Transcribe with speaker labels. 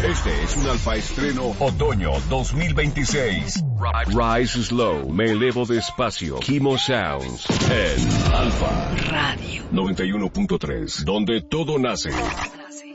Speaker 1: Este es un Alfa Estreno Otoño 2026. Rise Slow, me elevo despacio. Kimo Sounds en Alfa
Speaker 2: Radio
Speaker 1: 91.3, donde todo nace.